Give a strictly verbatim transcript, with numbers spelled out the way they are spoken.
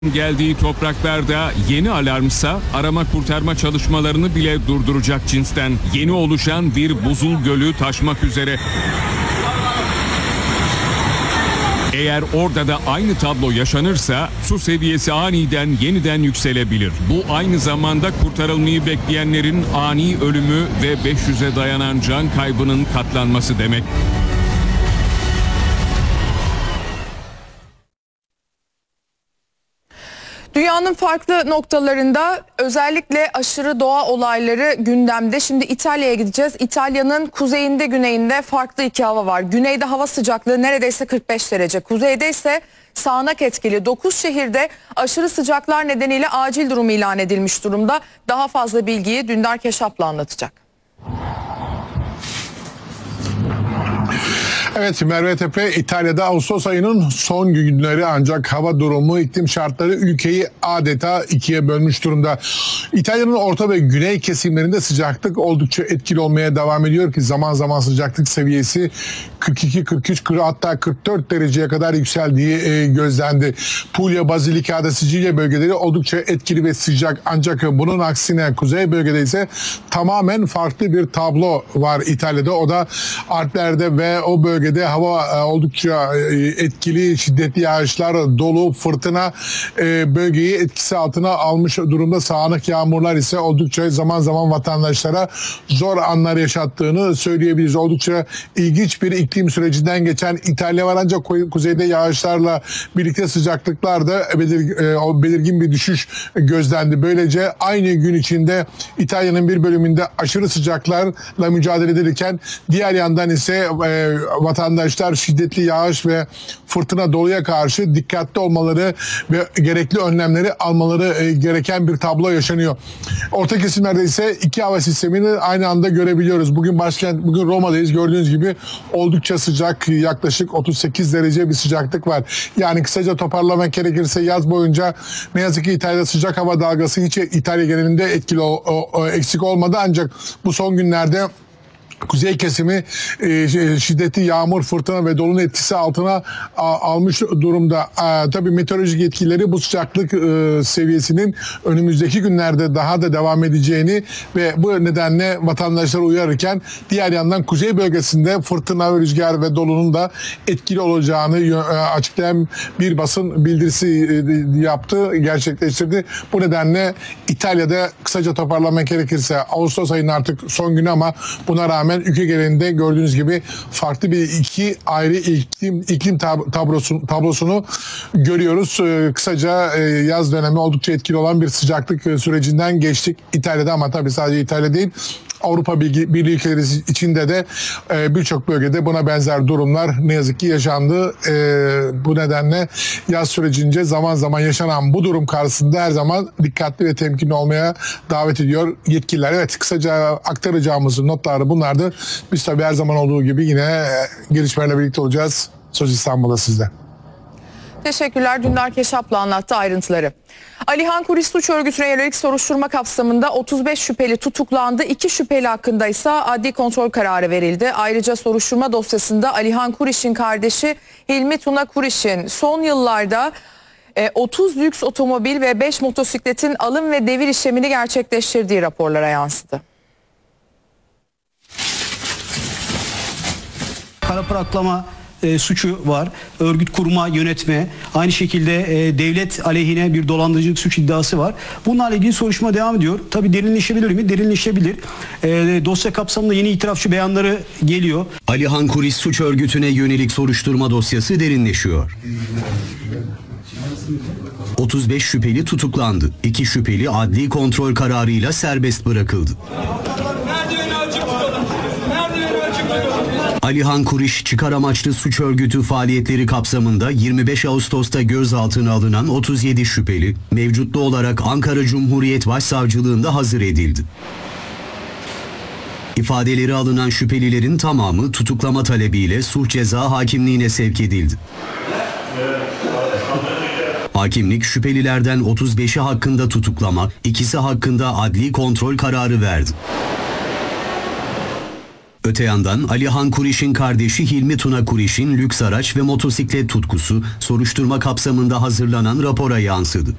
Geldiği topraklarda yeni alarmsa arama kurtarma çalışmalarını bile durduracak cinsten. Yeni oluşan bir buzul gölü taşmak üzere. Eğer orada da aynı tablo yaşanırsa su seviyesi aniden yeniden yükselebilir. Bu aynı zamanda kurtarılmayı bekleyenlerin ani ölümü ve beş yüze dayanan can kaybının katlanması demek. Dünyanın farklı noktalarında özellikle aşırı doğa olayları gündemde. Şimdi İtalya'ya gideceğiz. İtalya'nın kuzeyinde güneyinde farklı iki hava var. Güneyde hava sıcaklığı neredeyse kırk beş derece. Kuzeyde ise sağanak etkili. dokuz şehirde aşırı sıcaklar nedeniyle acil durum ilan edilmiş durumda. Daha fazla bilgiyi Dündar Keşap'la anlatacak. Evet, Merve Tepe, İtalya'da Ağustos ayının son günleri ancak hava durumu, iklim şartları ülkeyi adeta ikiye bölmüş durumda. İtalya'nın orta ve güney kesimlerinde sıcaklık oldukça etkili olmaya devam ediyor ki zaman zaman sıcaklık seviyesi kırk iki, kırk üç, hatta kırk dört dereceye kadar yükseldiği e, gözlendi. Puglia, Basilicata, Sicilya bölgeleri oldukça etkili ve sıcak, ancak bunun aksine kuzey bölgede ise tamamen farklı bir tablo var İtalya'da. O da Alplerde ve o bölgede hava oldukça etkili, şiddetli yağışlar, dolu, fırtına bölgeyi etkisi altına almış durumda. Sağanak yağmurlar ise oldukça zaman zaman vatandaşlara zor anlar yaşattığını söyleyebiliriz. Oldukça ilginç bir iklim sürecinden geçen İtalya var, ancak kuzeyde yağışlarla birlikte sıcaklıklarda belirgin bir düşüş gözlendi. Böylece aynı gün içinde İtalya'nın bir bölümünde aşırı sıcaklarla mücadele edilirken diğer yandan ise e, vatandaşlar şiddetli yağış ve fırtına doluya karşı dikkatli olmaları ve gerekli önlemleri almaları e, gereken bir tablo yaşanıyor. Orta kesimlerde ise iki hava sistemini aynı anda görebiliyoruz. Bugün başkent, bugün Roma'dayız. Gördüğünüz gibi oldukça sıcak, yaklaşık otuz sekiz derece bir sıcaklık var. Yani kısaca toparlamak gerekirse yaz boyunca ne yazık ki İtalya'da sıcak hava dalgası hiç İtalya genelinde etkili o, o, eksik olmadı, ancak bu son günlerde kuzey kesimi e, şiddetli yağmur, fırtına ve dolunun etkisi altına a, almış durumda. A, tabii meteorolojik yetkilileri bu sıcaklık e, seviyesinin önümüzdeki günlerde daha da devam edeceğini ve bu nedenle vatandaşları uyarırken diğer yandan kuzey bölgesinde fırtına, rüzgar ve dolunun da etkili olacağını e, açıklayan bir basın bildirisi e, yaptı, gerçekleştirdi. Bu nedenle İtalya'da kısaca toparlamak gerekirse Ağustos ayının artık son günü, ama buna rağmen ülke genelinde gördüğünüz gibi farklı bir iki ayrı iklim, iklim tablosunu, tablosunu görüyoruz. Ee, kısaca e, yaz dönemi oldukça etkili olan bir sıcaklık sürecinden geçtik İtalya'da, ama tabii sadece İtalya değil, Avrupa Birliği ülkeleri içinde de e, birçok bölgede buna benzer durumlar ne yazık ki yaşandı. E, bu nedenle yaz sürecince zaman zaman yaşanan bu durum karşısında her zaman dikkatli ve temkinli olmaya davet ediyor yetkililer. Evet, kısaca aktaracağımız notlar bunlardı. Biz tabii her zaman olduğu gibi yine e, gelişmelerle birlikte olacağız. Söz İstanbul'da sizde. Teşekkürler. Dündar Keşap'la anlattı ayrıntıları. Alihan Kuris suç örgütüne yönelik soruşturma kapsamında otuz beş şüpheli tutuklandı. iki şüpheli hakkında ise adli kontrol kararı verildi. Ayrıca soruşturma dosyasında Alihan Kuriş'in kardeşi Hilmi Tuna Kuriş'in son yıllarda otuz lüks otomobil ve beş motosikletin alım ve devir işlemini gerçekleştirdiği raporlara yansıdı. Kara para aklama e, suçu var. Örgüt kurma, yönetme, aynı şekilde e, devlet aleyhine bir dolandırıcılık suç iddiası var. Bunlarla ilgili soruşturma devam ediyor. Tabii derinleşebilir mi? Derinleşebilir. E, dosya kapsamında yeni itirafçı beyanları geliyor. Alihan Kuris suç örgütüne yönelik soruşturma dosyası derinleşiyor. otuz beş şüpheli tutuklandı. iki şüpheli adli kontrol kararıyla serbest bırakıldı. Alihan Kuriş çıkar amaçlı suç örgütü faaliyetleri kapsamında yirmi beş Ağustos'ta gözaltına alınan otuz yedi şüpheli mevcutlu olarak Ankara Cumhuriyet Başsavcılığında hazır edildi. İfadeleri alınan şüphelilerin tamamı tutuklama talebiyle Suç Ceza Hakimliğine sevk edildi. Hakimlik şüphelilerden otuz beşi hakkında tutuklama, ikisi hakkında adli kontrol kararı verdi. Öte yandan Alihan Kuriş'in kardeşi Hilmi Tuna Kuriş'in lüks araç ve motosiklet tutkusu soruşturma kapsamında hazırlanan rapora yansıdı.